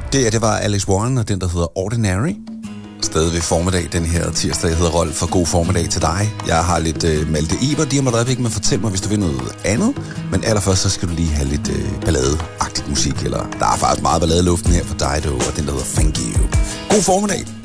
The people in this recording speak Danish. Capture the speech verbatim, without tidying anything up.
Det, ja, det var Alex Warren og den, der hedder Ordinary. Stadig ved formiddag den her tirsdag. Jeg hedder Rolf for God formiddag til dig. Jeg har lidt øh, Malte Iber, de har mig ikke med fortælle mig, hvis du vil noget andet. Men allerførst, så skal du lige have lidt øh, balladeagtigt musik. Eller der er faktisk meget ballade i luften her for dig, og den, der hedder Thank You. God formiddag.